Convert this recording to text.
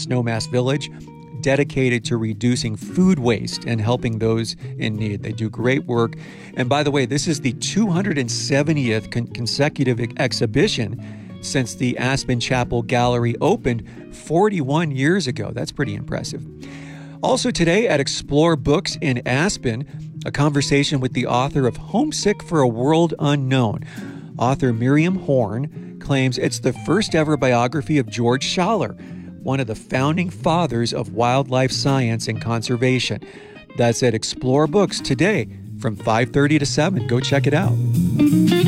Snowmass Village, dedicated to reducing food waste and helping those in need. They do great work. And by the way, this is the 270th consecutive exhibition since the Aspen Chapel Gallery opened 41 years ago. That's pretty impressive. Also today at Explore Books in Aspen, a conversation with the author of Homesick for a World Unknown. Author Miriam Horn claims it's the first ever biography of George Schaller, one of the founding fathers of wildlife science and conservation. That's at Explore Books today from 5:30 to 7. Go check it out.